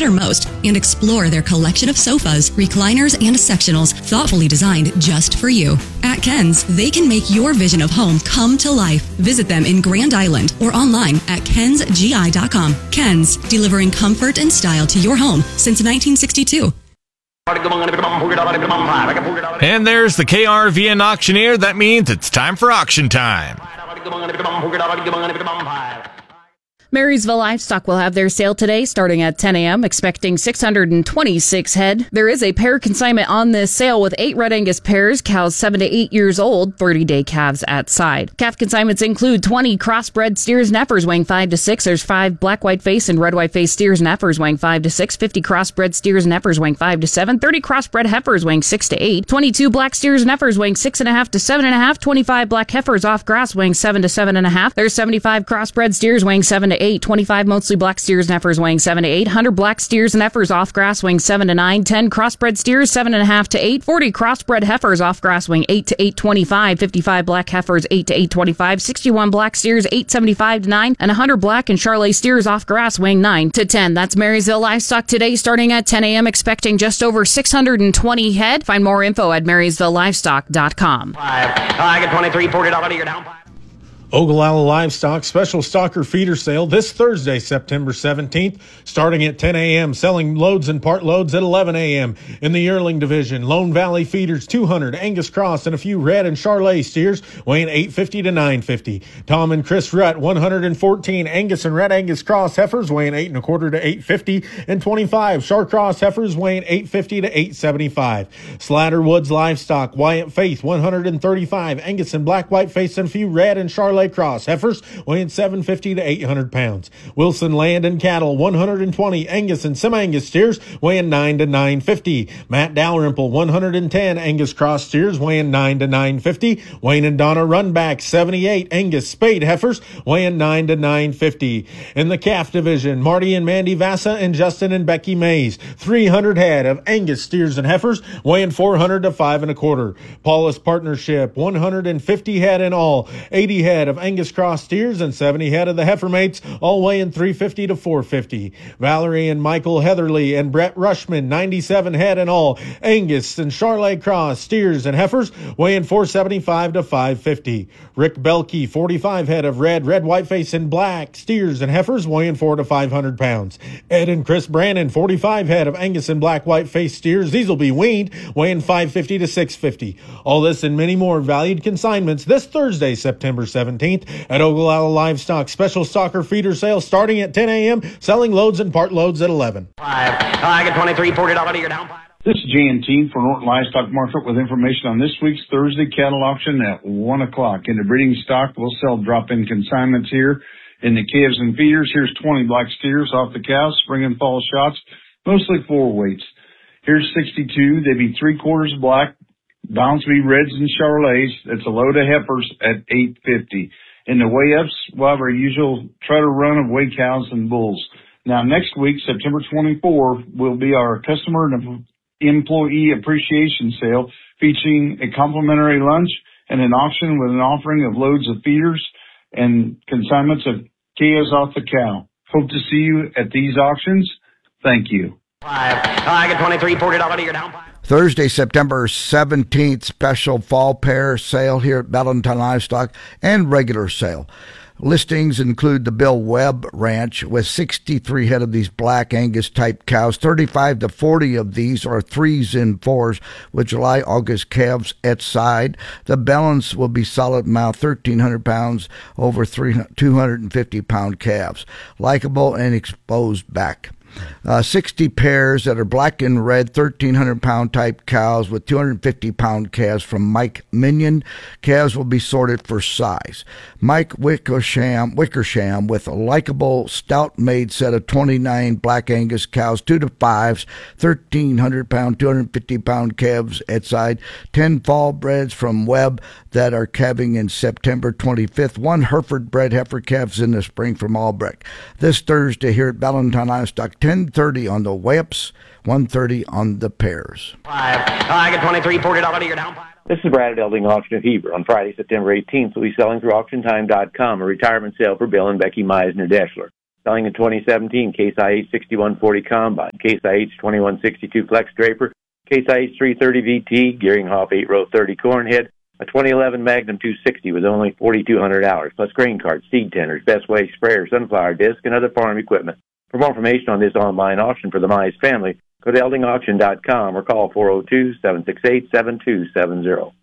matter most and explore their collection of sofas, recliners, and sectionals thoughtfully designed just for you. At Ken's, they can make your vision of home come to life. Visit them in Grand Island or online at kensgi.com. Ken's, delivering comfort and style to your home since 1962. And there's the KRVN auctioneer. That means it's time for auction time. Marysville Livestock will have their sale today starting at 10 a.m., expecting 626 head. There is a pair consignment on this sale with 8 Red Angus pairs, cows 7 to 8 years old, 30-day calves at side. Calf consignments include 20 crossbred steers and heifers weighing 5 to 6. There's 5 black white face and red white face steers and heifers weighing 5 to 6, 50 crossbred steers and heifers weighing 5 to 7, 30 crossbred heifers weighing 6 to 8, 22 black steers and heifers weighing 6.5 to 7.5, 25 black heifers off grass weighing 7 to 7.5. There's 75 crossbred steers weighing 7 to 8, 25 mostly black steers and heifers weighing 7 to 8, 100 black steers and heifers off grass weighing 7 to 9, 10 crossbred steers 7.5 to 8, 40 crossbred heifers off grass weighing 8 to 8.25, 55 black heifers 8 to 8.25, 61 black steers 8.75 to 9, and 100 black and Charolais steers off grass weighing 9 to 10. That's Marysville Livestock today starting at 10 a.m., expecting just over 620 head. Find more info at marysvillelivestock.com. I get 23, $40 you're down 5. Ogallala Livestock Special Stocker Feeder Sale this Thursday, September 17th, starting at 10 a.m., selling loads and part loads at 11 a.m. In the yearling division, Lone Valley feeders 200, Angus Cross, and a few red and Charolais steers weighing 850 to 950. Tom and Chris Rutt 114, Angus and Red Angus Cross heifers weighing 8 1/4 to 850, and 25 Char Cross heifers weighing 850 to 875. Slatter Woods Livestock Wyatt Faith 135, Angus and Black White Face, and a few red and Charolais Cross heifers weighing 750 to 800 pounds. Wilson Land and Cattle 120, Angus and Semi-Angus steers weighing 9 to 950. Matt Dalrymple 110, Angus Cross steers weighing 9 to 950. Wayne and Donna Runback 78, Angus Spade heifers weighing 9 to 950. In the calf division, Marty and Mandy Vassa and Justin and Becky Mays 300 head of Angus steers and heifers weighing 400 to 5 1/4. Paulus Partnership 150 head in all, 80 head of Angus Cross steers and 70 head of the heifer mates, all weighing 350 to 450. Valerie and Michael Heatherly and Brett Rushman 97 head in all, Angus and Charolais Cross steers and heifers weighing 475 to 550. Rick Belkey 45 head of red whiteface and black steers and heifers weighing 4 to 500 pounds. Ed and Chris Brannon 45 head of Angus and black whiteface steers, these will be weaned, weighing 550 to 650. All this and many more valued consignments this Thursday, September 17th at Ogallala Livestock Special Stocker Feeder Sale starting at 10 a.m., selling loads and part loads at 11. I get 23, $40 you're down 5. This is J&T for Norton Livestock Market with information on this week's Thursday cattle auction at 1 o'clock. In the breeding stock, we'll sell drop-in consignments here. In the calves and feeders, here's 20 black steers off the cows, spring and fall shots, mostly 4 weights. Here's 62. They'd be 3/4 black. Balance be reds and Charolais. That's a load of heifers at $850. In the weigh-ups, we'll have our usual trotter run of weigh cows and bulls. Now, next week, September 24, will be our customer and employee appreciation sale featuring a complimentary lunch and an auction with an offering of loads of feeders and consignments of calves off the cow. Hope to see you at these auctions. Thank you. I get 23, $40 you're down 5. Thursday, September 17th, special fall pair sale here at Valentine Livestock and regular sale. Listings include the Bill Webb Ranch with 63 head of these black Angus type cows. 35 to 40 of these are 3s and 4s with July, August calves at side. The balance will be solid mouth, 1,300 pounds over 250 pound calves. Likeable and exposed back. 60 pairs that are black and red, 1,300 pound type cows with 250 pound calves from Mike Minion. Calves will be sorted for size. Mike Wickersham with a likable stout made set of 29 black Angus cows, 2 to 5s, 1,300 pound, 250 pound calves at side. 10 fall breds from Webb that are calving in September 25th. 1 Hereford bred heifer calves in the spring from Albrecht. This Thursday here at Valentine Livestock, 10:30 on the weigh-ups, 1:30 on the pairs. I get 23, $40 you're down 5. This is Brad Elding, Auction of Heber. On Friday, September 18th, we'll be selling through AuctionTime.com, a retirement sale for Bill and Becky Meisner-Deschler. Selling a 2017 Case IH 6140 Combine, Case IH 2162 Flex Draper, Case IH 330 VT, Gearinghoff 8-row 30 corn head, a 2011 Magnum 260 with only 4,200 hours, plus grain carts, seed tenders, Best Way sprayer, sunflower disc, and other farm equipment. For more information on this online auction for the Mize family, go to eldingauction.com or call 402-768-7270.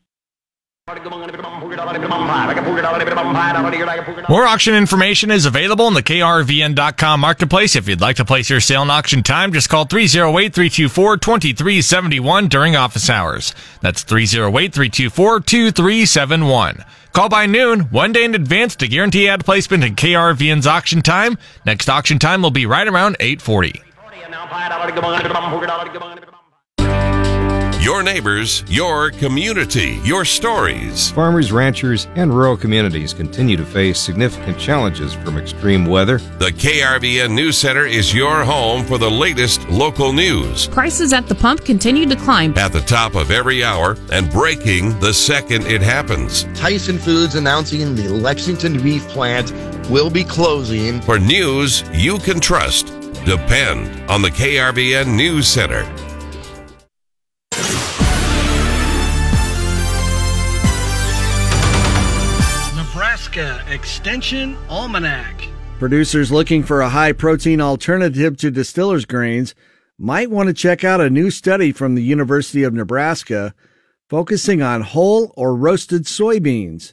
More auction information is available in the KRVN.com marketplace. If you'd like to place your sale in auction time, just call 308-324-2371 during office hours. That's 308-324-2371. Call by noon, 1 day in advance to guarantee ad placement in KRVN's auction time. Next auction time will be right around 8:40. Your neighbors, your community, your stories. Farmers, ranchers, and rural communities continue to face significant challenges from extreme weather. The KRVN News Center is your home for the latest local news. Prices at the pump continue to climb. At the top of every hour and breaking the second it happens. Tyson Foods announcing the Lexington beef plant will be closing. For news you can trust, depend on the KRVN News Center. Nebraska Extension Almanac. Producers looking for a high-protein alternative to distillers' grains might want to check out a new study from the University of Nebraska focusing on whole or roasted soybeans.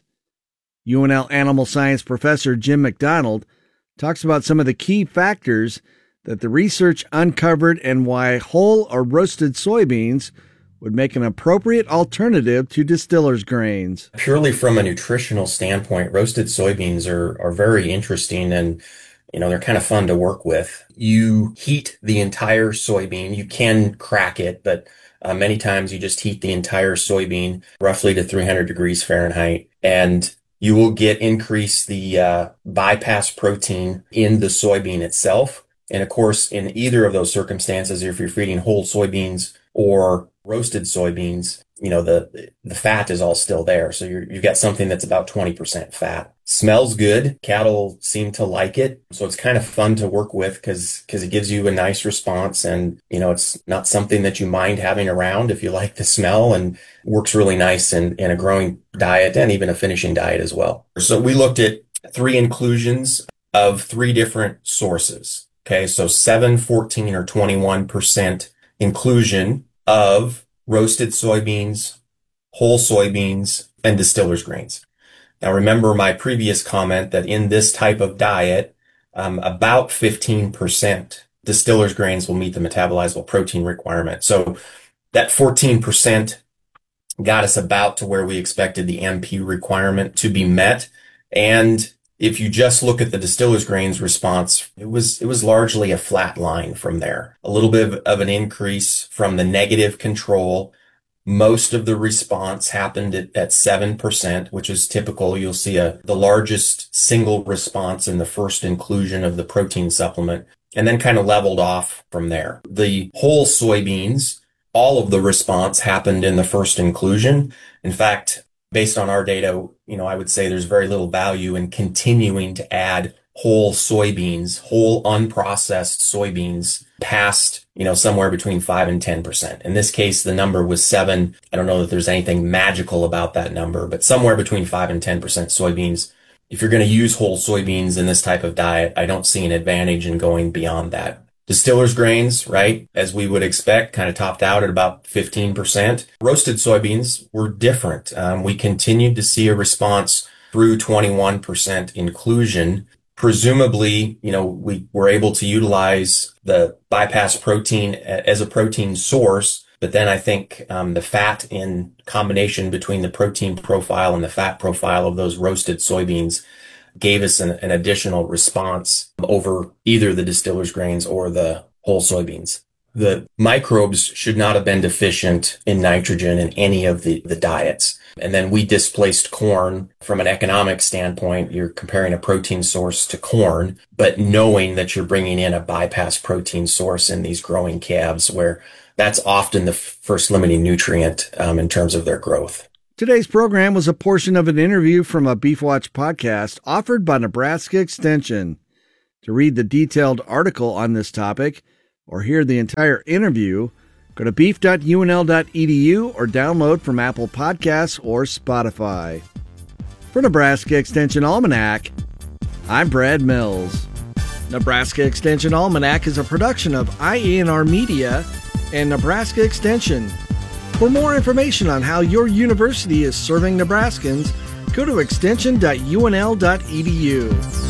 UNL Animal Science professor Jim McDonald talks about some of the key factors that the research uncovered and why whole or roasted soybeans would make an appropriate alternative to distillers' grains. Purely from a nutritional standpoint, roasted soybeans are very interesting, and they're kind of fun to work with. You heat the entire soybean. You can crack it, but many times you just heat the entire soybean roughly to 300 degrees Fahrenheit, and you will increase the bypass protein in the soybean itself. And of course, in either of those circumstances, if you're feeding whole soybeans or roasted soybeans, the fat is all still there. So you've got something that's about 20% fat. Smells good. Cattle seem to like it. So it's kind of fun to work with because it gives you a nice response. And, it's not something that you mind having around if you like the smell, and works really nice in a growing diet and even a finishing diet as well. So we looked at 3 inclusions of 3 different sources. Okay, so 7, 14, or 21% inclusion of roasted soybeans, whole soybeans, and distillers' grains. Now remember my previous comment that in this type of diet, about 15% distillers' grains will meet the metabolizable protein requirement. So that 14% got us about to where we expected the MP requirement to be met. And if you just look at the distillers' grains response, it was largely a flat line from there. A little bit of an increase from the negative control. Most of the response happened at 7%, which is typical. You'll see the largest single response in the first inclusion of the protein supplement, and then kind of leveled off from there. The whole soybeans, all of the response happened in the first inclusion. In fact, based on our data, I would say there's very little value in continuing to add whole soybeans, whole unprocessed soybeans past, somewhere between 5 and 10%. In this case, the number was 7. I don't know that there's anything magical about that number, but somewhere between 5 and 10% soybeans. If you're going to use whole soybeans in this type of diet, I don't see an advantage in going beyond that. Distillers' grains, right, as we would expect, kind of topped out at about 15%. Roasted soybeans were different. We continued to see a response through 21% inclusion. Presumably, we were able to utilize the bypass protein as a protein source, but then I think the fat in combination between the protein profile and the fat profile of those roasted soybeans gave us an additional response over either the distillers' grains or the whole soybeans. The microbes should not have been deficient in nitrogen in any of the diets. And then we displaced corn from an economic standpoint. You're comparing a protein source to corn, but knowing that you're bringing in a bypass protein source in these growing calves, where that's often the first limiting nutrient in terms of their growth. Today's program was a portion of an interview from a Beef Watch podcast offered by Nebraska Extension. To read the detailed article on this topic or hear the entire interview, go to beef.unl.edu or download from Apple Podcasts or Spotify. For Nebraska Extension Almanac, I'm Brad Mills. Nebraska Extension Almanac is a production of IANR Media and Nebraska Extension. For more information on how your university is serving Nebraskans, go to extension.unl.edu.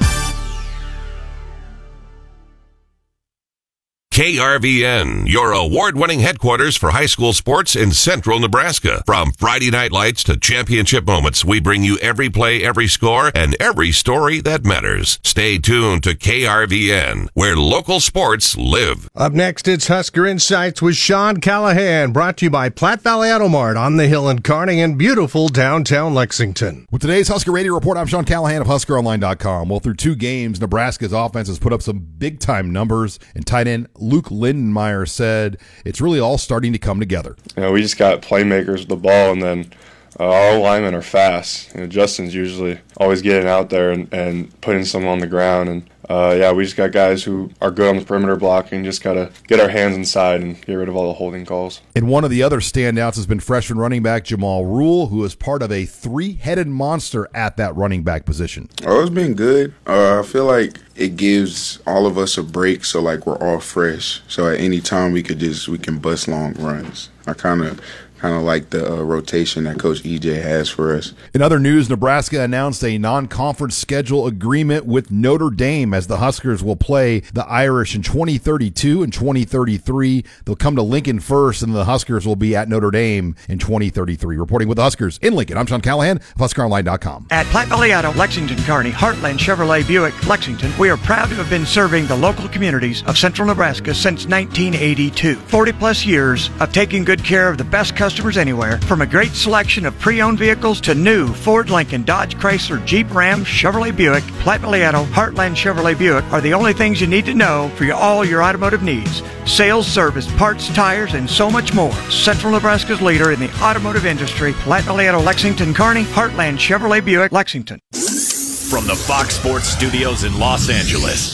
KRVN, your award-winning headquarters for high school sports in central Nebraska. From Friday night lights to championship moments, we bring you every play, every score, and every story that matters. Stay tuned to KRVN, where local sports live. Up next, it's Husker Insights with Sean Callahan, brought to you by Platte Valley Auto Mart on the Hill in Kearney and beautiful downtown Lexington. With today's Husker Radio Report, I'm Sean Callahan of HuskerOnline.com. Well, through 2 games, Nebraska's offense has put up some big-time numbers, and tight end Luke Lindenmeyer said it's really all starting to come together. We just got playmakers with the ball, and then our linemen are fast. Justin's usually always getting out there and putting someone on the ground. And we just got guys who are good on the perimeter blocking. Just got to get our hands inside and get rid of all the holding calls. And one of the other standouts has been freshman running back Jamal Rule, who is part of a 3-headed monster at that running back position. Oh, it's been good. I feel like it gives all of us a break, so like we're all fresh. So at any time we can bust long runs. I kind of like the rotation that Coach EJ has for us. In other news, Nebraska announced a non-conference schedule agreement with Notre Dame as the Huskers will play the Irish in 2032 and 2033. They'll come to Lincoln first, and the Huskers will be at Notre Dame in 2033. Reporting with the Huskers in Lincoln, I'm Sean Callahan of HuskerOnline.com. At Platte Valley Auto, Lexington, Kearney, Heartland Chevrolet Buick, Lexington, we are proud to have been serving the local communities of central Nebraska since 1982. 40-plus years of taking good care of the best customers anywhere, from a great selection of pre-owned vehicles to new Ford, Lincoln, Dodge, Chrysler, Jeep, Ram, Chevrolet Buick, Platte Valley Auto, Heartland Chevrolet Buick are the only things you need to know for all your automotive needs. Sales, service, parts, tires, and so much more. Central Nebraska's leader in the automotive industry, Platte Valley Auto, Lexington, Kearney, Heartland Chevrolet Buick, Lexington. From the Fox Sports Studios in Los Angeles,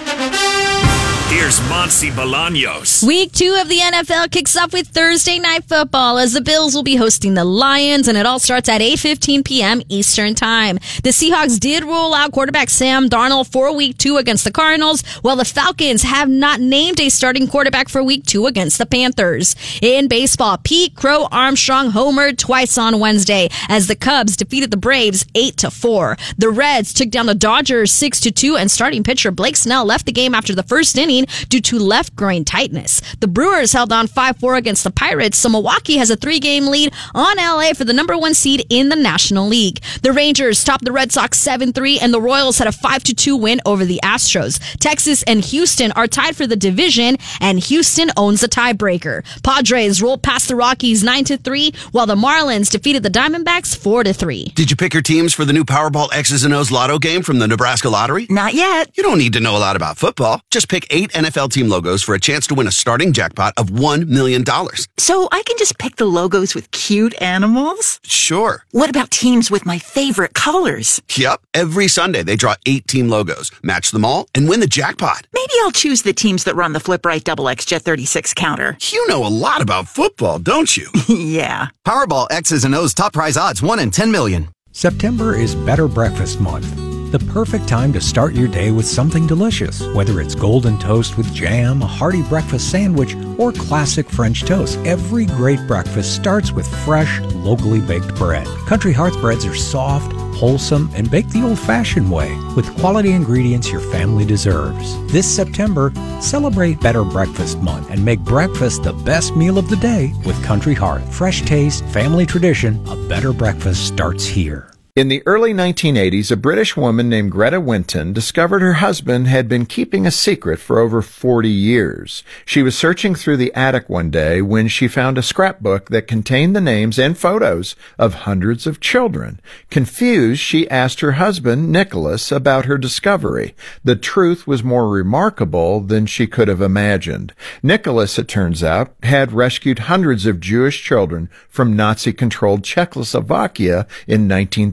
here's Monsi Bolaños. Week 2 of the NFL kicks off with Thursday Night Football as the Bills will be hosting the Lions, and it all starts at 8:15 p.m. Eastern Time. The Seahawks did roll out quarterback Sam Darnold for Week 2 against the Cardinals, while the Falcons have not named a starting quarterback for Week 2 against the Panthers. In baseball, Pete Crow Armstrong homered twice on Wednesday as the Cubs defeated the Braves 8-4. The Reds took down the Dodgers 6-2, and starting pitcher Blake Snell left the game after the first inning due to left groin tightness. The Brewers held on 5-4 against the Pirates, so Milwaukee has a 3-game lead on LA for the number 1 seed in the National League. The Rangers topped the Red Sox 7-3, and the Royals had a 5-2 win over the Astros. Texas and Houston are tied for the division, and Houston owns the tiebreaker. Padres rolled past the Rockies 9-3, while the Marlins defeated the Diamondbacks 4-3. Did you pick your teams for the new Powerball X's and O's Lotto game from the Nebraska Lottery? Not yet. You don't need to know a lot about football. Just pick 8 NFL team logos for a chance to win a starting jackpot of $1 million. So I can just pick the logos with cute animals? Sure. What about teams with my favorite colors? Yep. Every Sunday they draw 8 team logos, match them all, and win the jackpot. Maybe I'll choose the teams that run the Flip Right Double X Jet 36 counter. You know a lot about football, don't you? Yeah. Powerball X's and O's top prize odds, 1 in 10 million. September is Better Breakfast Month. The perfect time to start your day with something delicious, whether it's golden toast with jam, a hearty breakfast sandwich, or classic French toast. Every great breakfast starts with fresh, locally baked bread. Country Hearts breads are soft, wholesome, and baked the old-fashioned way with quality ingredients your family deserves. This September, celebrate Better Breakfast Month and make breakfast the best meal of the day with Country Heart. Fresh taste, family tradition, a better breakfast starts here. In the early 1980s, a British woman named Greta Winton discovered her husband had been keeping a secret for over 40 years. She was searching through the attic one day when she found a scrapbook that contained the names and photos of hundreds of children. Confused, she asked her husband, Nicholas, about her discovery. The truth was more remarkable than she could have imagined. Nicholas, it turns out, had rescued hundreds of Jewish children from Nazi-controlled Czechoslovakia in 1939.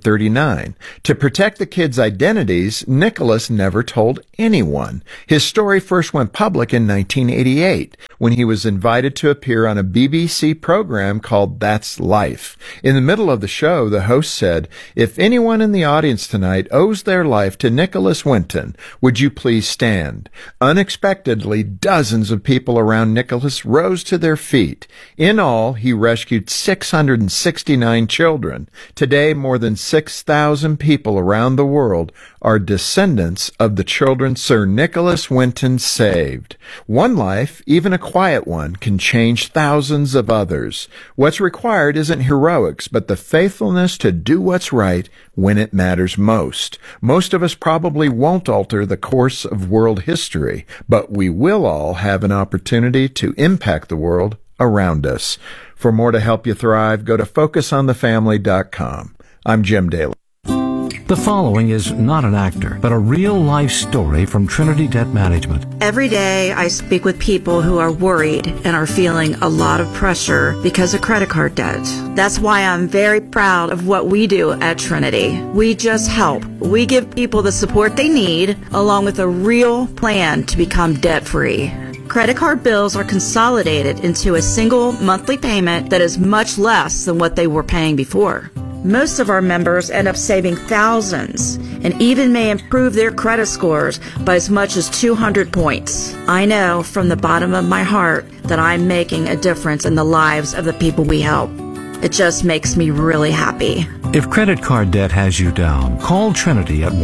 1939. To protect the kids' identities, Nicholas never told anyone. His story first went public in 1988 when he was invited to appear on a BBC program called That's Life. In the middle of the show, the host said, "If anyone in the audience tonight owes their life to Nicholas Winton, would you please stand?" Unexpectedly, dozens of people around Nicholas rose to their feet. In all, he rescued 669 children. Today, more than 6,000 people around the world are descendants of the children Sir Nicholas Winton saved. One life, even a quiet one, can change thousands of others. What's required isn't heroics, but the faithfulness to do what's right when it matters most. Most of us probably won't alter the course of world history, but we will all have an opportunity to impact the world around us. For more to help you thrive, go to FocusOnTheFamily.com. I'm Jim Daly. The following is not an actor, but a real-life story from Trinity Debt Management. Every day I speak with people who are worried and are feeling a lot of pressure because of credit card debt. That's why I'm very proud of what we do at Trinity. We just help. We give people the support they need, along with a real plan to become debt-free. Credit card bills are consolidated into a single monthly payment that is much less than what they were paying before. Most of our members end up saving thousands and even may improve their credit scores by as much as 200 points. I know from the bottom of my heart that I'm making a difference in the lives of the people we help. It just makes me really happy. If credit card debt has you down, call Trinity at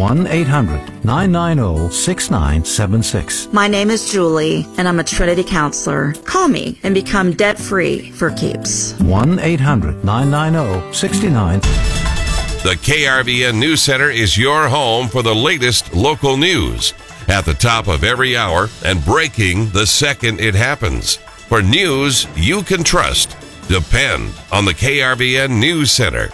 1-800-990-6976. My name is Julie, and I'm a Trinity counselor. Call me and become debt-free for keeps. 1-800-990-6976. The KRVN News Center is your home for the latest local news. At the top of every hour and breaking the second it happens. For news you can trust, depend on the KRVN News Center.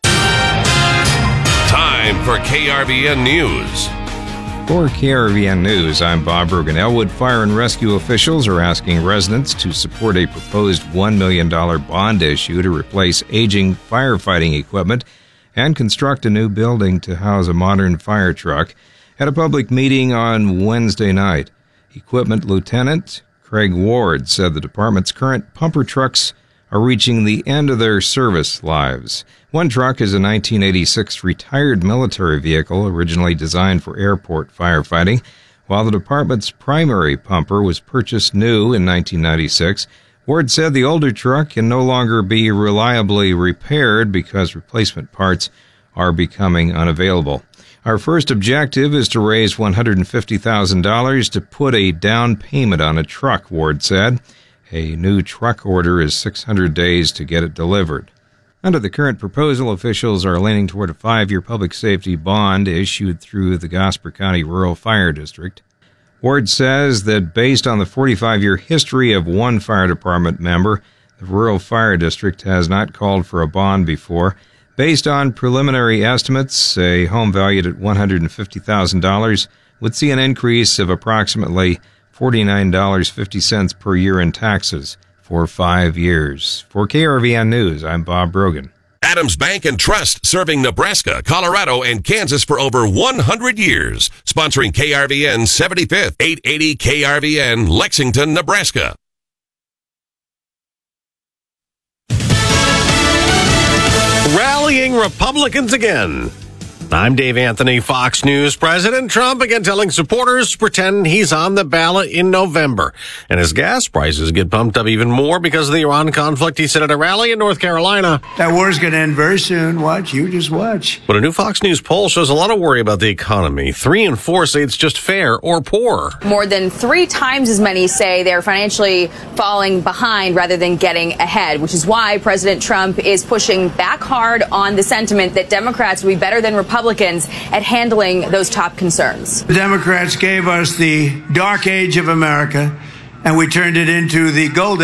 Time for KRVN News. For KRVN News, I'm Bob Brogan. Elwood Fire and Rescue officials are asking residents to support a proposed $1 million bond issue to replace aging firefighting equipment and construct a new building to house a modern fire truck. At a public meeting on Wednesday night, Equipment Lieutenant Craig Ward said the department's current pumper trucks are reaching the end of their service lives. One truck is a 1986 retired military vehicle originally designed for airport firefighting, while the department's primary pumper was purchased new in 1996. Ward said the older truck can no longer be reliably repaired because replacement parts are becoming unavailable. Our first objective is to raise $150,000 to put a down payment on a truck, Ward said. A new truck order is 600 days to get it delivered. Under the current proposal, officials are leaning toward a 5-year public safety bond issued through the Gosper County Rural Fire District. Ward says that based on the 45-year history of one fire department member, the Rural Fire District has not called for a bond before. Based on preliminary estimates, a home valued at $150,000 would see an increase of approximately $49.50 per year in taxes for 5 years. For KRVN News, I'm Bob Brogan. Adams Bank and Trust, serving Nebraska, Colorado, and Kansas for over 100 years. Sponsoring KRVN 75th, 880 KRVN, Lexington, Nebraska. Rallying Republicans again. I'm Dave Anthony, Fox News. President Trump again telling supporters to pretend he's on the ballot in November. And as gas prices get pumped up even more because of the Iran conflict, he said at a rally in North Carolina. That war's going to end very soon. Watch. You just watch. But a new Fox News poll shows a lot of worry about the economy. 3 in 4 say it's just fair or poor. More than 3 times as many say they're financially falling behind rather than getting ahead, which is why President Trump is pushing back hard on the sentiment that Democrats will be better than Republicans at handling those top concerns. The Democrats gave us the dark age of America, and we turned it into the golden age.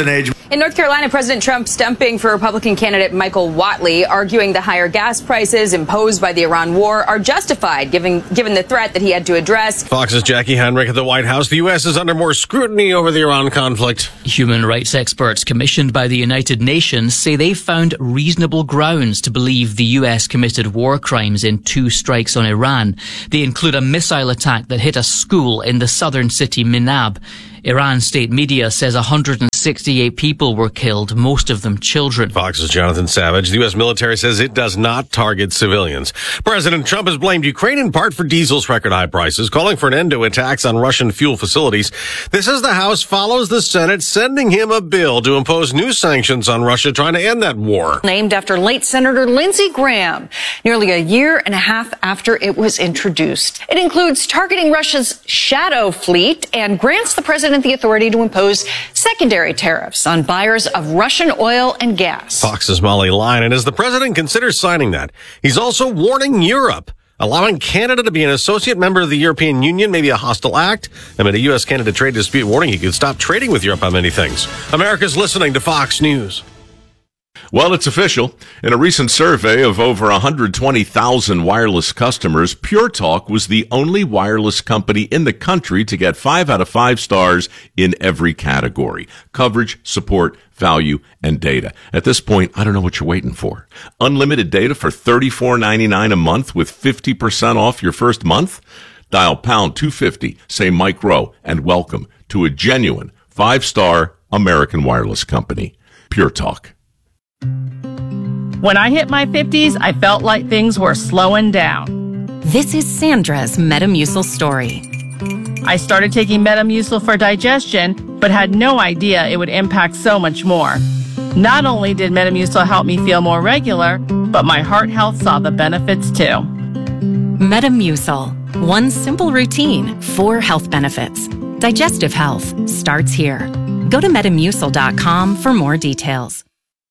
In North Carolina, President Trump stumping for Republican candidate Michael Whatley, arguing the higher gas prices imposed by the Iran war are justified, given the threat that he had to address. Fox's Jackie Heinrich at the White House. The U.S. is under more scrutiny over the Iran conflict. Human rights experts commissioned by the United Nations say they found reasonable grounds to believe the U.S. committed war crimes in 2 strikes on Iran. They include a missile attack that hit a school in the southern city Minab. Iran state media says 168 people were killed, most of them children. Fox's Jonathan Savage. The U.S. military says it does not target civilians. President Trump has blamed Ukraine in part for diesel's record high prices, calling for an end to attacks on Russian fuel facilities. This as the House follows the Senate, sending him a bill to impose new sanctions on Russia, trying to end that war. Named after late Senator Lindsey Graham, nearly a year and a half after it was introduced. It includes targeting Russia's shadow fleet and grants the president the authority to impose secondary tariffs on buyers of Russian oil and gas. Fox's Molly Lyon. And as the president considers signing that, he's also warning Europe. Allowing Canada to be an associate member of the European Union may be a hostile act. Amid a U.S.-Canada trade dispute, warning he could stop trading with Europe on many things. America's listening to Fox News. Well, it's official. In a recent survey of over 120,000 wireless customers, Pure Talk was the only wireless company in the country to get 5 out of 5 stars in every category: coverage, support, value, and data. At this point, I don't know what you're waiting for. Unlimited data for $34.99 a month with 50% off your first month? Dial pound 250, say Mike Rowe, and welcome to a genuine 5-star American wireless company. Pure Talk. When I hit my 50s, I felt like things were slowing down. This is Sandra's Metamucil story. I started taking Metamucil for digestion, but had no idea it would impact so much more. Not only did Metamucil help me feel more regular, but my heart health saw the benefits too. Metamucil. One simple routine, 4 health benefits. Digestive health starts here. Go to Metamucil.com for more details.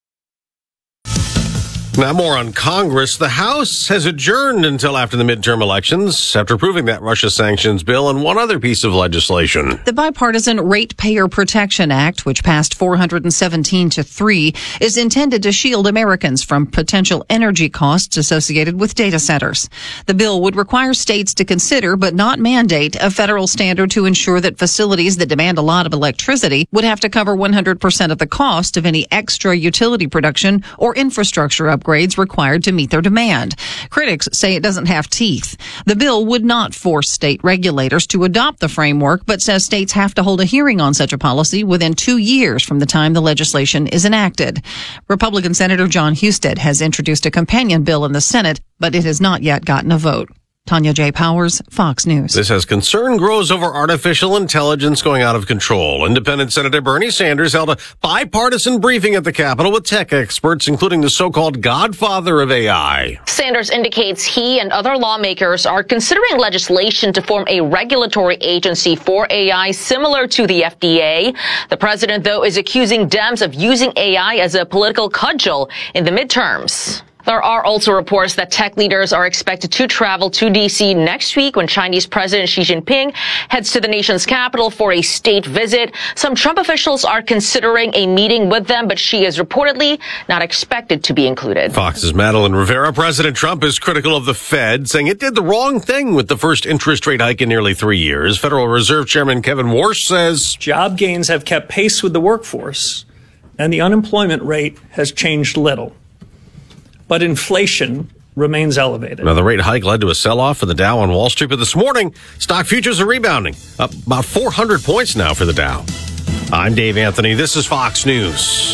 Now more on Congress. The House has adjourned until after the midterm elections after approving that Russia sanctions bill and one other piece of legislation. The Bipartisan Ratepayer Protection Act, which passed 417-3, is intended to shield Americans from potential energy costs associated with data centers. The bill would require states to consider, but not mandate, a federal standard to ensure that facilities that demand a lot of electricity would have to cover 100% of the cost of any extra utility production or infrastructure upgrades required to meet their demand. Critics say it doesn't have teeth. The bill would not force state regulators to adopt the framework, but says states have to hold a hearing on such a policy within 2 years from the time the legislation is enacted. Republican Senator John Husted has introduced a companion bill in the Senate, but it has not yet gotten a vote. Tanya J. Powers, Fox News. This as concern grows over artificial intelligence going out of control. Independent Senator Bernie Sanders held a bipartisan briefing at the Capitol with tech experts, including the so-called godfather of AI. Sanders indicates he and other lawmakers are considering legislation to form a regulatory agency for AI similar to the FDA. The president, though, is accusing Dems of using AI as a political cudgel in the midterms. There are also reports that tech leaders are expected to travel to D.C. next week when Chinese President Xi Jinping heads to the nation's capital for a state visit. Some Trump officials are considering a meeting with them, but Xi is reportedly not expected to be included. Fox's Madeline Rivera. President Trump is critical of the Fed, saying it did the wrong thing with the first interest rate hike in nearly 3 years. Federal Reserve Chairman Kevin Warsh says job gains have kept pace with the workforce, and the unemployment rate has changed little. But inflation remains elevated. Now, the rate hike led to a sell-off for the Dow on Wall Street, but this morning, stock futures are rebounding, up about 400 points now for the Dow. I'm Dave Anthony. This is Fox News.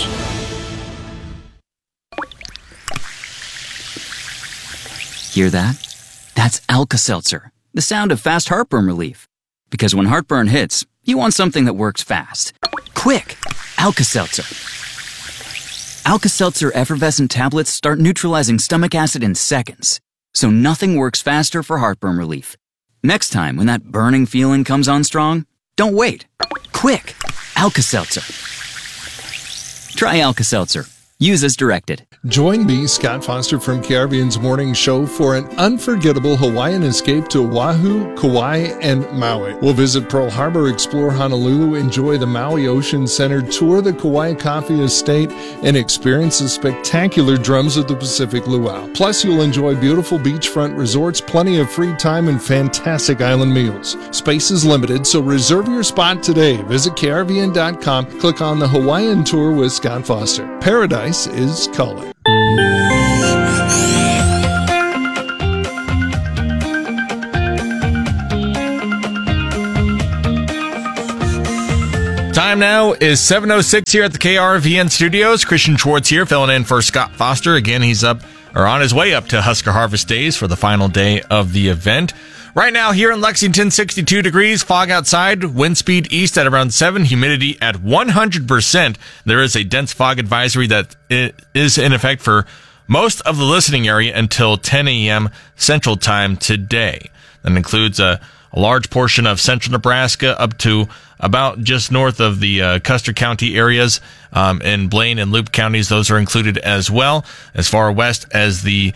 Hear that? That's Alka-Seltzer, the sound of fast heartburn relief. Because when heartburn hits, you want something that works fast. Quick! Alka-Seltzer. Alka-Seltzer effervescent tablets start neutralizing stomach acid in seconds, so nothing works faster for heartburn relief. Next time, when that burning feeling comes on strong, don't wait. Quick! Alka-Seltzer. Try Alka-Seltzer. Use as directed. Join me, Scott Foster from KRVN's Morning Show for an unforgettable Hawaiian escape to Oahu, Kauai, and Maui. We'll visit Pearl Harbor, explore Honolulu, enjoy the Maui Ocean Center, tour the Kauai Coffee Estate, and experience the spectacular drums of the Pacific Luau. Plus, you'll enjoy beautiful beachfront resorts, plenty of free time, and fantastic island meals. Space is limited, so reserve your spot today. Visit KRVN.com, click on the Hawaiian Tour with Scott Foster. Paradise is calling. Time now is 7:06 here at the KRVN studios. Christian Schwartz here, filling in for Scott Foster. Again, he's on his way up to Husker Harvest Days for the final day of the event. Right now here in Lexington, 62 degrees, fog outside, wind speed east at around 7, humidity at 100%. There is a dense fog advisory that is in effect for most of the listening area until 10 a.m. Central Time today. That includes a large portion of central Nebraska up to about just north of the Custer County areas, in Blaine and Loup counties. Those are included as well. As far west as the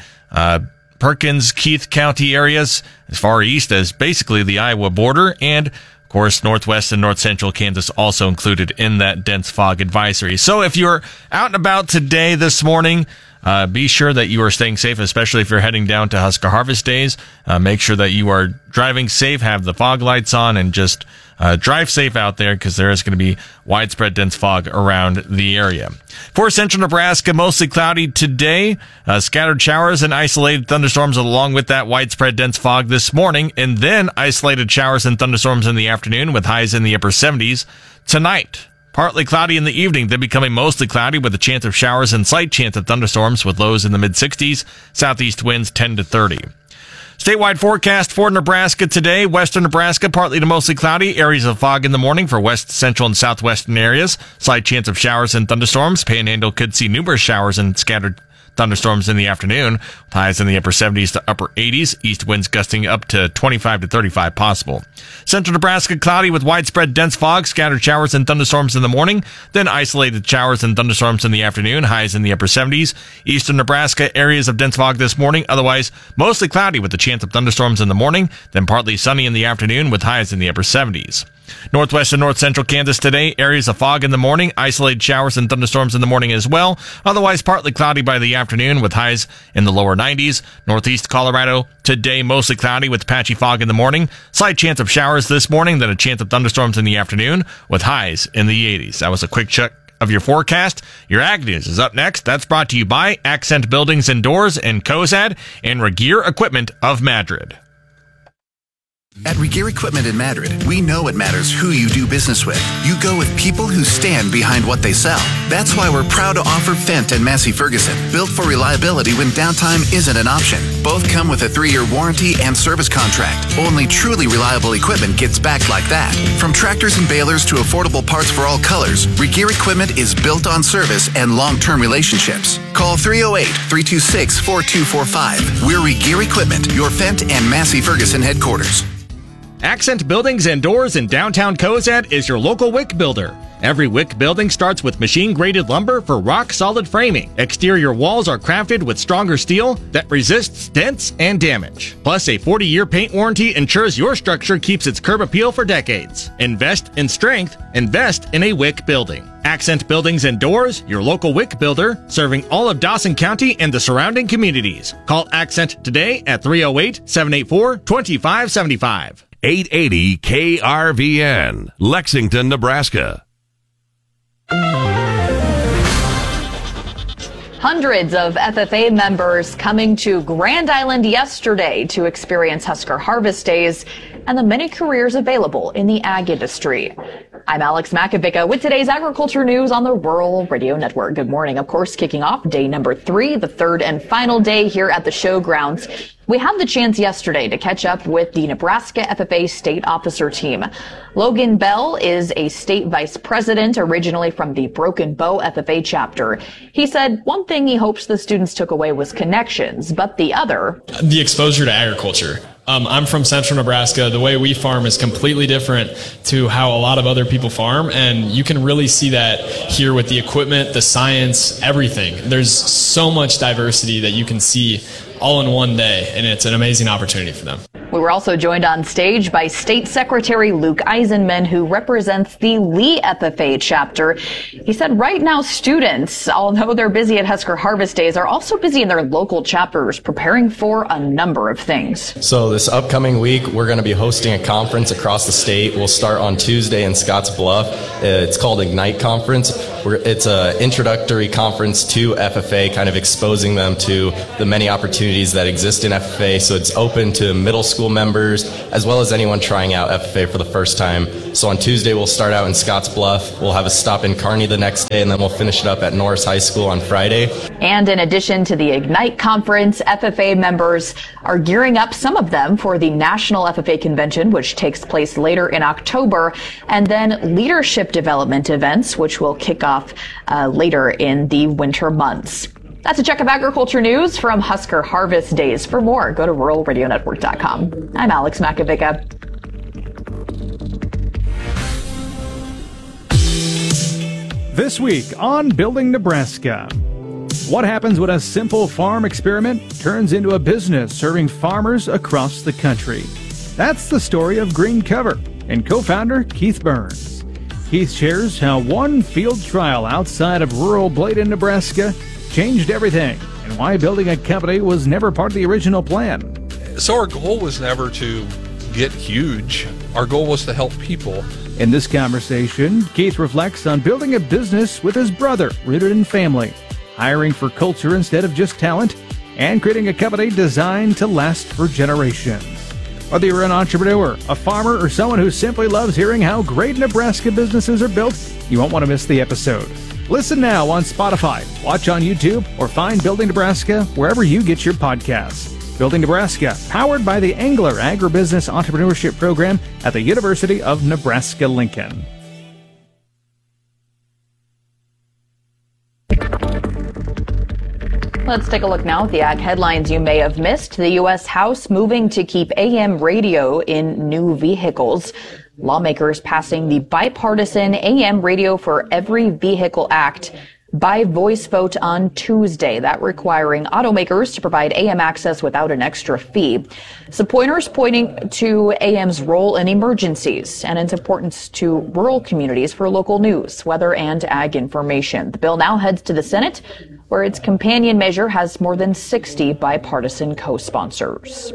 Perkins, Keith County areas, as far east as basically the Iowa border, and of course, northwest and north central Kansas also included in that dense fog advisory. So if you're out and about today, this morning, be sure that you are staying safe, especially if you're heading down to Husker Harvest Days. Make sure that you are driving safe, have the fog lights on, and just drive safe out there because there is going to be widespread dense fog around the area. For central Nebraska, mostly cloudy today. Scattered showers and isolated thunderstorms along with that widespread dense fog this morning, and then isolated showers and thunderstorms in the afternoon with highs in the upper 70s. Tonight, partly cloudy in the evening, then becoming mostly cloudy with a chance of showers and slight chance of thunderstorms with lows in the mid-60s. Southeast winds 10 to 30. Statewide forecast for Nebraska today. Western Nebraska, partly to mostly cloudy. Areas of fog in the morning for west, central, and southwestern areas. Slight chance of showers and thunderstorms. Panhandle could see numerous showers and scattered thunderstorms in the afternoon, with highs in the upper 70s to upper 80s. East winds gusting up to 25 to 35 possible. Central Nebraska, cloudy with widespread dense fog, scattered showers and thunderstorms in the morning, then isolated showers and thunderstorms in the afternoon, highs in the upper 70s. Eastern Nebraska, areas of dense fog this morning, otherwise mostly cloudy with a chance of thunderstorms in the morning, then partly sunny in the afternoon with highs in the upper 70s. Northwest and north central Kansas today, areas of fog in the morning, isolated showers and thunderstorms in the morning as well, otherwise partly cloudy by the afternoon with highs in the lower 90s. Northeast Colorado today, mostly cloudy with patchy fog in the morning, slight chance of showers this morning, then a chance of thunderstorms in the afternoon with highs in the 80s. That was a quick check of your forecast. Your Ag News is up next. That's brought to you by Accent Buildings and Doors and Cozad and Regeer Equipment of Madrid. At Regeer Equipment in Madrid, we know it matters who you do business with. You go with people who stand behind what they sell. That's why we're proud to offer Fendt and Massey Ferguson, built for reliability when downtime isn't an option. Both come with a 3-year warranty and service contract. Only truly reliable equipment gets backed like that. From tractors and balers to affordable parts for all colors, Regeer Equipment is built on service and long-term relationships. Call 308-326-4245. We're Regeer Equipment, your Fendt and Massey Ferguson headquarters. Accent Buildings and Doors in downtown Cozad is your local WIC builder. Every WIC building starts with machine-graded lumber for rock-solid framing. Exterior walls are crafted with stronger steel that resists dents and damage. Plus, a 40-year paint warranty ensures your structure keeps its curb appeal for decades. Invest in strength. Invest in a WIC building. Accent Buildings and Doors, your local WIC builder, serving all of Dawson County and the surrounding communities. Call Accent today at 308-784-2575. 880 KRVN, Lexington, Nebraska. Hundreds of FFA members coming to Grand Island yesterday to experience Husker Harvest Days and the many careers available in the ag industry. I'm Alex Makovica with today's agriculture news on the Rural Radio Network. Good morning. Of course, kicking off day number 3, the third and final day here at the showgrounds. We had the chance yesterday to catch up with the Nebraska FFA state officer team. Logan Bell is a state vice president, originally from the Broken Bow FFA chapter. He said one thing he hopes the students took away was connections, but the other, the exposure to agriculture. I'm from central Nebraska. The way we farm is completely different to how a lot of other people farm, and you can really see that here with the equipment, the science, everything. There's so much diversity that you can see all in one day, and it's an amazing opportunity for them. We were also joined on stage by State Secretary Luke Eisenman, who represents the Lee FFA chapter. He said right now students, although they're busy at Husker Harvest Days, are also busy in their local chapters preparing for a number of things. So this upcoming week, we're going to be hosting a conference across the state. We'll start on Tuesday in Scotts Bluff. It's called Ignite Conference. It's an introductory conference to FFA, kind of exposing them to the many opportunities that exist in FFA. So it's open to middle school members as well as anyone trying out FFA for the first time. So on Tuesday, we'll start out in Scotts Bluff. We'll have a stop in Kearney the next day, and then we'll finish it up at Norris High School on Friday. And in addition to the Ignite Conference, FFA members are gearing up, some of them, for the National FFA Convention, which takes place later in October, and then leadership development events, which will kick off later in the winter months. That's a check of agriculture news from Husker Harvest Days. For more, go to ruralradionetwork.com. I'm Alex Makovica. This week on Building Nebraska. What happens when a simple farm experiment turns into a business serving farmers across the country? That's the story of Green Cover and co-founder Keith Burns. Keith shares how one field trial outside of rural Bladen, Nebraska changed everything, and why building a company was never part of the original plan. So our goal was never to get huge. Our goal was to help people. In this conversation, Keith reflects on building a business with his brother, rooted in family, hiring for culture instead of just talent, and creating a company designed to last for generations. Whether you're an entrepreneur, a farmer, or someone who simply loves hearing how great Nebraska businesses are built, you won't want to miss the episode. Listen now on Spotify, watch on YouTube, or find Building Nebraska wherever you get your podcasts. Building Nebraska, powered by the Angler Agribusiness Entrepreneurship Program at the University of Nebraska-Lincoln. Let's take a look now at the ag headlines you may have missed. The U.S. House moving to keep AM radio in new vehicles. Lawmakers passing the bipartisan AM Radio for Every Vehicle Act by voice vote on Tuesday, that requiring automakers to provide AM access without an extra fee. Supporters pointing to AM's role in emergencies and its importance to rural communities for local news, weather, and ag information. The bill now heads to the Senate, where its companion measure has more than 60 bipartisan co-sponsors.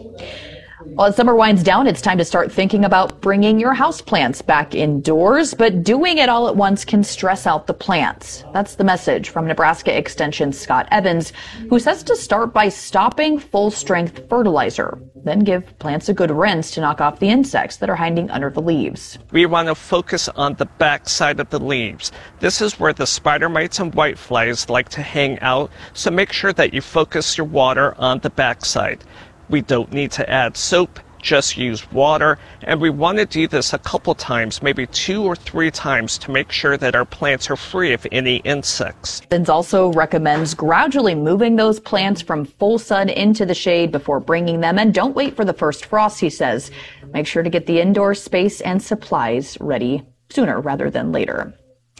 Well, as summer winds down, it's time to start thinking about bringing your houseplants back indoors, but doing it all at once can stress out the plants. That's the message from Nebraska Extension's Scott Evans, who says to start by stopping full-strength fertilizer, then give plants a good rinse to knock off the insects that are hiding under the leaves. We want to focus on the back side of the leaves. This is where the spider mites and whiteflies like to hang out, so make sure that you focus your water on the back side. We don't need to add soap, just use water, and we want to do this a couple times, maybe 2 or 3 times, to make sure that our plants are free of any insects. Evans also recommends gradually moving those plants from full sun into the shade before bringing them, and don't wait for the first frost, he says. Make sure to get the indoor space and supplies ready sooner rather than later.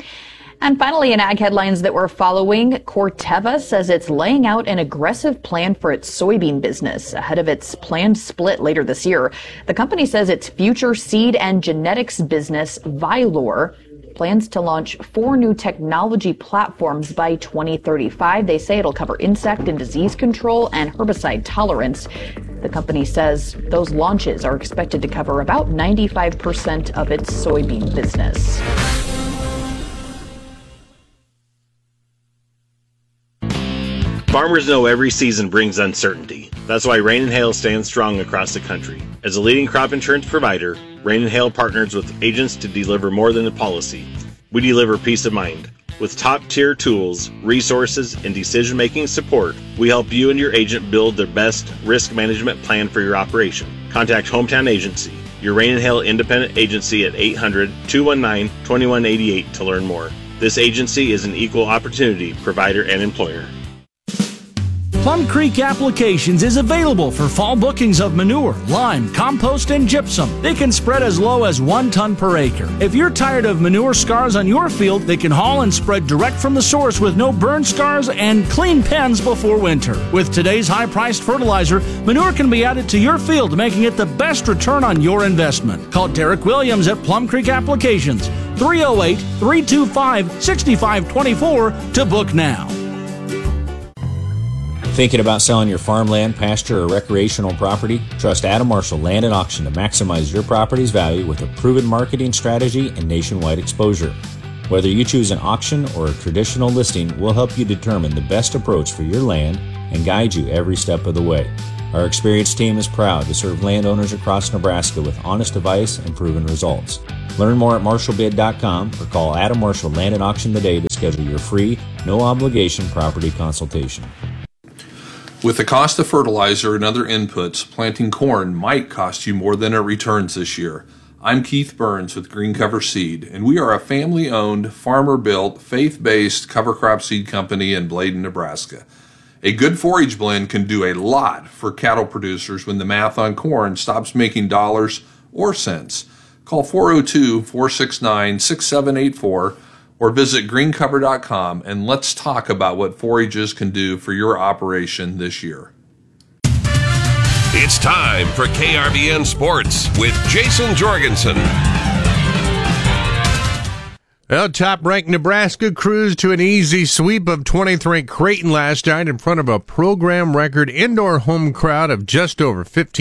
And finally, in ag headlines that we're following, Corteva says it's laying out an aggressive plan for its soybean business ahead of its planned split later this year. The company says its future seed and genetics business, Vylor, plans to launch 4 new technology platforms by 2035. They say it'll cover insect and disease control and herbicide tolerance. The company says those launches are expected to cover about 95% of its soybean business. Farmers know every season brings uncertainty. That's why Rain and Hail stands strong across the country. As a leading crop insurance provider, Rain and Hail partners with agents to deliver more than a policy. We deliver peace of mind. With top-tier tools, resources, and decision-making support, we help you and your agent build their best risk management plan for your operation. Contact Hometown Agency, your Rain and Hail independent agency at 800-219-2188 to learn more. This agency is an equal opportunity provider and employer. Plum Creek Applications is available for fall bookings of manure, lime, compost, and gypsum. They can spread as low as 1 ton per acre. If you're tired of manure scars on your field, they can haul and spread direct from the source with no burn scars and clean pens before winter. With today's high-priced fertilizer, manure can be added to your field, making it the best return on your investment. Call Derek Williams at Plum Creek Applications, 308-325-6524 to book now. Thinking about selling your farmland, pasture, or recreational property? Trust Adam Marshall Land and Auction to maximize your property's value with a proven marketing strategy and nationwide exposure. Whether you choose an auction or a traditional listing, we'll help you determine the best approach for your land and guide you every step of the way. Our experienced team is proud to serve landowners across Nebraska with honest advice and proven results. Learn more at marshallbid.com or call Adam Marshall Land and Auction today to schedule your free, no-obligation property consultation. With the cost of fertilizer and other inputs, planting corn might cost you more than it returns this year. I'm Keith Burns with Green Cover Seed, and we are a family-owned, farmer-built, faith-based cover crop seed company in Bladen, Nebraska. A good forage blend can do a lot for cattle producers when the math on corn stops making dollars or cents. Call 402-469-6784 or visit greencover.com and let's talk about what forages can do for your operation this year. It's time for KRVN Sports with Jason Jorgensen. Well, top-ranked Nebraska cruised to an easy sweep of 20th-ranked Creighton last night in front of a program record indoor home crowd of just over